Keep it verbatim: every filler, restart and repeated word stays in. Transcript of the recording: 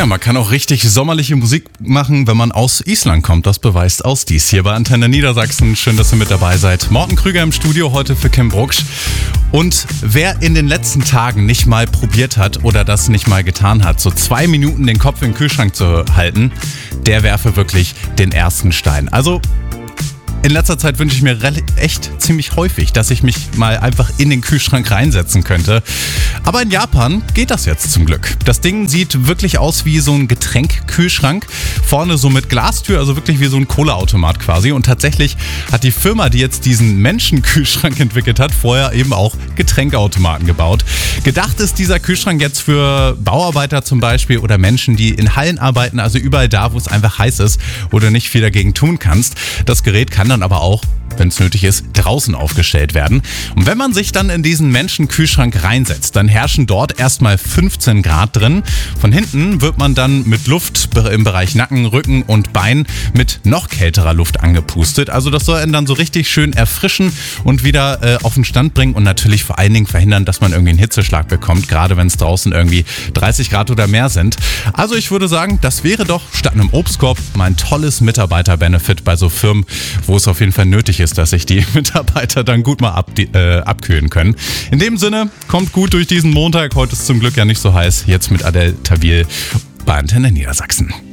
Ja, man kann auch richtig sommerliche Musik machen, wenn man aus Island kommt. Das beweist aus dies hier bei Antenne Niedersachsen. Schön, dass ihr mit dabei seid. Morten Krüger im Studio heute für Kim Brucksch. Und wer in den letzten Tagen nicht mal probiert hat oder das nicht mal getan hat, so zwei Minuten den Kopf in den Kühlschrank zu halten, der werfe wirklich den ersten Stein. Also in letzter Zeit wünsche ich mir echt ziemlich häufig, dass ich mich mal einfach in den Kühlschrank reinsetzen könnte. Aber in Japan geht das jetzt zum Glück. Das Ding sieht wirklich aus wie so ein Getränkkühlschrank. Vorne so mit Glastür, also wirklich wie so ein Kohleautomat quasi. Und tatsächlich hat die Firma, die jetzt diesen Menschenkühlschrank entwickelt hat, vorher eben auch Getränkautomaten gebaut. Gedacht ist dieser Kühlschrank jetzt für Bauarbeiter zum Beispiel oder Menschen, die in Hallen arbeiten, also überall da, wo es einfach heiß ist, wo du nicht viel dagegen tun kannst. Das Gerät kann dann aber auch, wenn es nötig ist, draußen aufgestellt werden. Und wenn man sich dann in diesen Menschenkühlschrank reinsetzt, dann herrschen dort erstmal fünfzehn Grad drin. Von hinten wird man dann mit Luft im Bereich Nacken, Rücken und Bein mit noch kälterer Luft angepustet. Also das soll einen dann so richtig schön erfrischen und wieder äh, auf den Stand bringen und natürlich vor allen Dingen verhindern, dass man irgendwie einen Hitzeschlag bekommt, gerade wenn es draußen irgendwie dreißig Grad oder mehr sind. Also ich würde sagen, das wäre doch statt einem Obstkorb mal ein tolles Mitarbeiter-Benefit bei so Firmen, wo es auf jeden Fall nötig ist, dass sich die Mitarbeiter dann gut mal ab, äh, abkühlen können. In dem Sinne, kommt gut durch diesen Montag. Heute ist zum Glück ja nicht so heiß. Jetzt mit Adel Tawil bei Antenne Niedersachsen.